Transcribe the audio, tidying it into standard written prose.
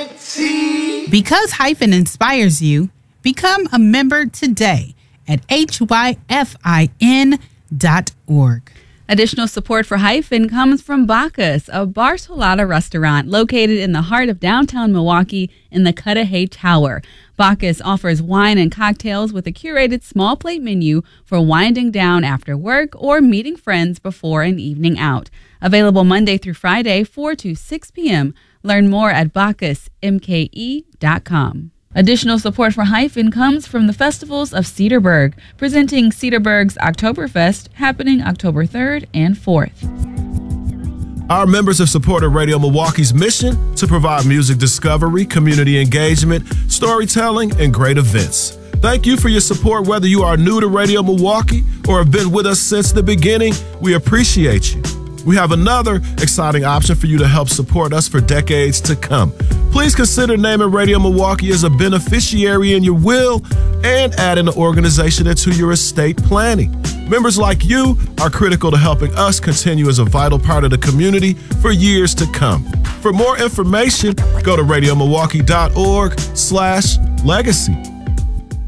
Because Hyphen inspires you, become a member today at hyfin.org. Additional support for Hyphen comes from Bacchus, a Bartolata restaurant located in the heart of downtown Milwaukee in the Cudahy Tower. Bacchus offers wine and cocktails with a curated small plate menu for winding down after work or meeting friends before an evening out. Available Monday through Friday, 4 to 6 p.m. Learn more at bacchusmke.com. Additional support for Hyphen comes from the Festivals of Cedarburg, presenting Cedarburg's Oktoberfest happening October 3rd and 4th. Our members have supported Radio Milwaukee's mission to provide music discovery, community engagement, storytelling, and great events. Thank you for your support, whether you are new to Radio Milwaukee or have been with us since the beginning. We appreciate you. We have another exciting option for you to help support us for decades to come. Please consider naming Radio Milwaukee as a beneficiary in your will and adding the organization into your estate planning. Members like you are critical to helping us continue as a vital part of the community for years to come. For more information, go to radiomilwaukee.org/legacy.